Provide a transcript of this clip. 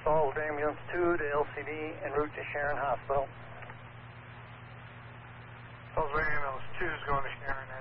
Salisbury Ambulance 2 to LCD en route to Sharon Hospital. Salisbury Ambulance 2 is going to Sharon